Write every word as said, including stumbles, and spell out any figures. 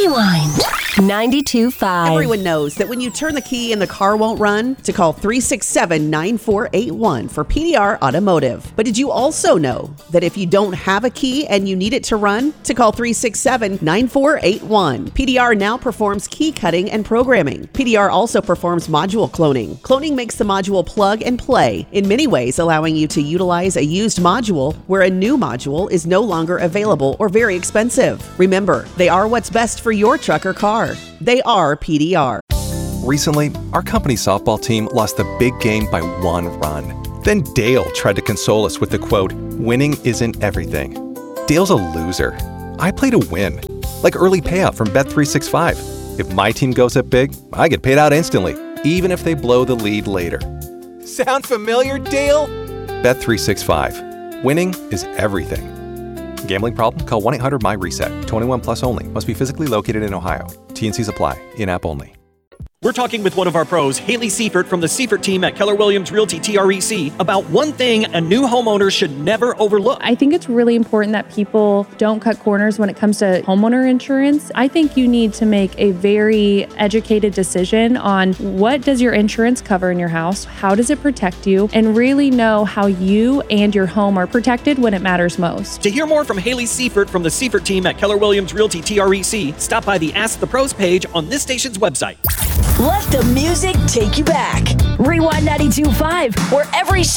Rewind. ninety-two point five. Everyone knows that when you turn the key and the car won't run, to call three six seven, nine four eight one for P D R Automotive. But did you also know that if you don't have a key and you need it to run, to call three six seven, nine four eight one. P D R now performs key cutting and programming. P D R also performs module cloning. Cloning makes the module plug and play, in many ways allowing you to utilize a used module where a new module is no longer available or very expensive. Remember, they are what's best for your truck or car. They are P D R. Recently, our company softball team lost the big game by one run. Then Dale tried to console us with the quote, "Winning isn't everything." Dale's a loser. I play to win. Like early payout from Bet three sixty-five. If my team goes up big, I get paid out instantly, even if they blow the lead later. Sound familiar, Dale? Bet three sixty-five. Winning is everything. Gambling problem? Call one eight hundred M Y reset. twenty-one plus only. Must be physically located in Ohio. T and Cs apply. In-app only. We're talking with one of our pros, Haley Seifert from the Seifert team at Keller Williams Realty T R E C, about one thing a new homeowner should never overlook. I think it's really important that people don't cut corners when it comes to homeowner insurance. I think you need to make a very educated decision on what does your insurance cover in your house, how does it protect you, and really know how you and your home are protected when it matters most. To hear more from Haley Seifert from the Seifert team at Keller Williams Realty T R E C, stop by the Ask the Pros page on this station's website. Let the music take you back. Rewind ninety-two point five, where every